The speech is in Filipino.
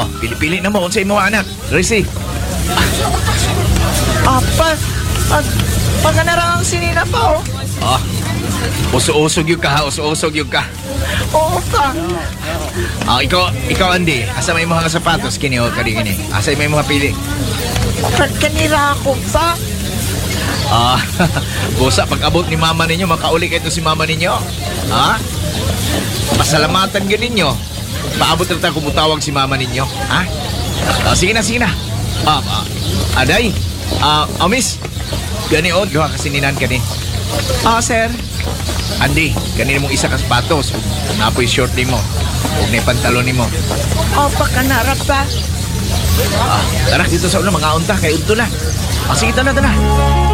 pili-pili na mo kung sa imo anak. Risi. Pagkanarang sinina pa, oh. Ah, uso-usog yung ka ha, uso-usog yung ka. Oo ka. Ikaw Andy, asa may mga sapatos kini o kani. Asa may mga pili. Kanira ako pa. Busa pag-abot ni mama ninyo, makauli kayo si mama ninyo. Ha? Pasalamatan yun ninyo. Paabot na tayo kumutawag si mama ninyo. Ha? Sige na. Aday. Miss. Gani o, gawa kasi ninan kani. Sir. Andy, ganun mong isa ka sapatos. Napoy short ni mo. Huwag na yung pantalon ni mo. Pagkanarap pa. Tara, dito sa ulo, mga unta. Kay Udto na. Sige, tara.